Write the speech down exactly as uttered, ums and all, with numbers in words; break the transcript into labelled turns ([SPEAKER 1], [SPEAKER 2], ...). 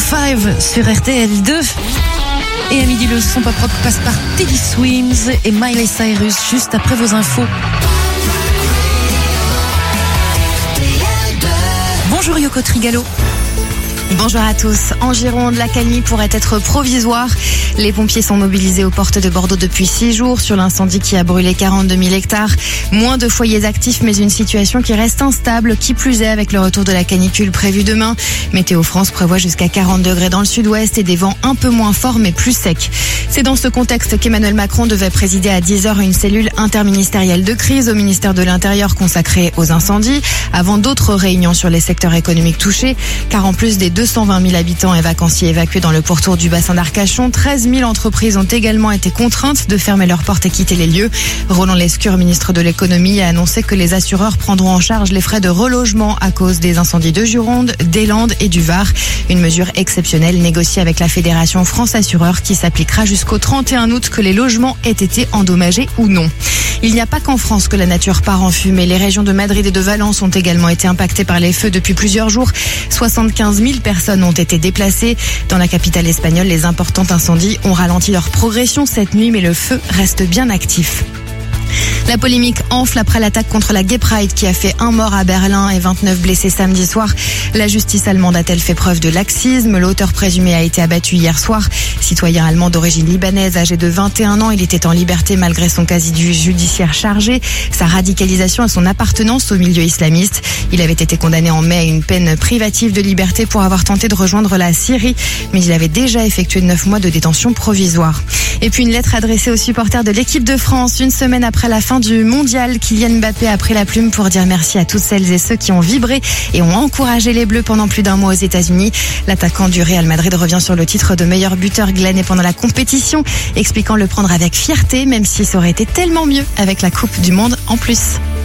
[SPEAKER 1] cinq sur R T L deux. Et à midi, le son pop rock passe par Teddy Swims et Miley Cyrus juste après vos infos. Bonjour Yoko Trigalo.
[SPEAKER 2] Bonjour à tous. En Gironde, la calmie pourrait être provisoire. Les pompiers sont mobilisés aux portes de Bordeaux depuis six jours sur l'incendie qui a brûlé quarante-deux mille hectares. Moins de foyers actifs, mais une situation qui reste instable, qui plus est avec le retour de la canicule prévu demain. Météo France prévoit jusqu'à quarante degrés dans le sud-ouest et des vents un peu moins forts mais plus secs. C'est dans ce contexte qu'Emmanuel Macron devait présider à dix heures une cellule interministérielle de crise au ministère de l'Intérieur consacrée aux incendies, avant d'autres réunions sur les secteurs économiques touchés, car en plus des deux cent vingt mille habitants et vacanciers évacués dans le pourtour du bassin d'Arcachon, treize mille entreprises ont également été contraintes de fermer leurs portes et quitter les lieux. Roland Lescure, ministre de l'économie, a annoncé que les assureurs prendront en charge les frais de relogement à cause des incendies de Gironde, des Landes et du Var. Une mesure exceptionnelle négociée avec la Fédération France Assureurs qui s'appliquera jusqu'au trente et un août, que les logements aient été endommagés ou non. Il n'y a pas qu'en France que la nature part en fumée. Les régions de Madrid et de Valence ont également été impactées par les feux depuis plusieurs jours. soixante-quinze mille personnes ont été déplacées. Dans la capitale espagnole, les importants incendies ont ralenti leur progression cette nuit, mais le feu reste bien actif. La polémique enfle après l'attaque contre la Gay Pride qui a fait un mort à Berlin et vingt-neuf blessés samedi soir. La justice allemande a-t-elle fait preuve de laxisme? L'auteur présumé a été abattu hier soir. Citoyen allemand d'origine libanaise, âgé de vingt et un ans, il était en liberté malgré son casier judiciaire chargé, sa radicalisation et son appartenance au milieu islamiste. Il avait été condamné en mai à une peine privative de liberté pour avoir tenté de rejoindre la Syrie, mais il avait déjà effectué neuf mois de détention provisoire. Et puis une lettre adressée aux supporters de l'équipe de France. Une semaine après la fin du mondial, Kylian Mbappé a pris la plume pour dire merci à toutes celles et ceux qui ont vibré et ont encouragé les Bleus pendant plus d'un mois aux États-Unis. L'attaquant du Real Madrid revient sur le titre de meilleur buteur glané pendant la compétition, expliquant le prendre avec fierté, même si ça aurait été tellement mieux avec la Coupe du Monde en plus.